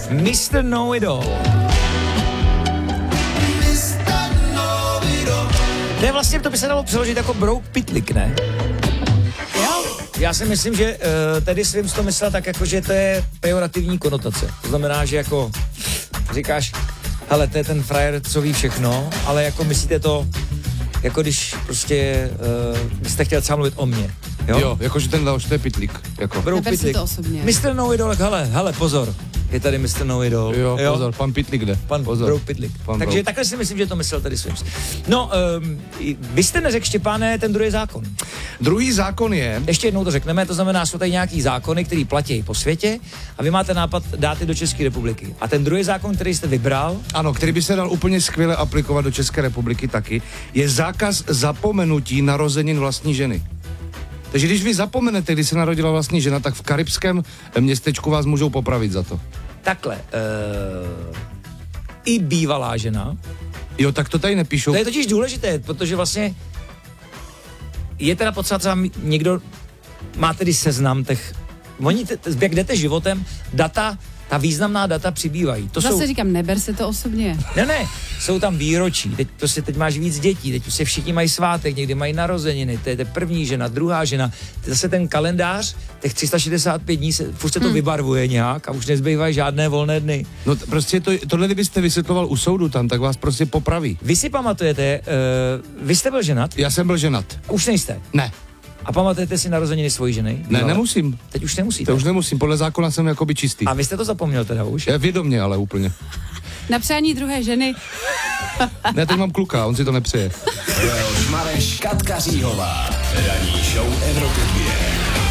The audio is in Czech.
Mr. Know-It-All. To je vlastně, to by se dalo přeložit jako brouk pitlik, ne? Jo. Já si myslím, že tedy svým to myslel tak jako, že to je pejorativní konotace. To znamená, že jako říkáš, hele, to je ten frajer, co ví všechno, ale jako myslíte to, jako když prostě byste chtěl třeba mluvit o mně. Jo, jakože ten Leoš, to je pitlík. Jako. Brouk pitlik. to osobně. Mr. Know-It-All, hele, pozor. Je tady Mr. Know-It-All. Jo, pozor, pan Pitlik jde. Pan Brouk pitlik. Takže takhle si myslím, že to myslel tady svým. No, vy jste neřekl, Štěpáne, ten druhý zákon. Druhý zákon je... Ještě jednou to řekneme, to znamená, jsou tady nějaký zákony, který platí po světě a vy máte nápad dát je do České republiky. A ten druhý zákon, který jste vybral... Ano, který by se dal úplně skvěle aplikovat do České republiky taky, je zákaz zapomenutí narozenin vlastní ženy. Takže když vy zapomenete, kdy se narodila vlastní žena, tak v karibském městečku vás můžou popravit za to. Takhle, i bývalá žena. Jo, tak to tady nepíšou. To je totiž důležité, protože vlastně je teda potřeba třeba někdo má tedy seznam těch, oni jak jdete životem, data, ta významná data přibývají. To zase říkám, neber se to osobně. Ne, jsou tam výročí, teď máš víc dětí, teď prostě všichni mají svátek, někdy mají narozeniny, to je první žena, druhá žena, zase ten kalendář, těch 365 dní, furt se to vybarvuje nějak a už nezbývají žádné volné dny. No prostě tohle kdybyste vysvětloval u soudu tam, tak vás prostě popraví. Vy si pamatujete, vy jste byl ženat? Já jsem byl ženat. Už nejste? Ne. A pamatujete si narozeniny svojí ženy? Ne, nemusím. Teď už nemusíte. To už nemusím, podle zákona jsem jakoby čistý. A vy jste to zapomněl teda už? Já vědomě, ale úplně. Na přání druhé ženy. Ne, teď mám kluka, on si to nepřeje. Leoš Mareš, Katka Říhová. Ranní show Evropy 2.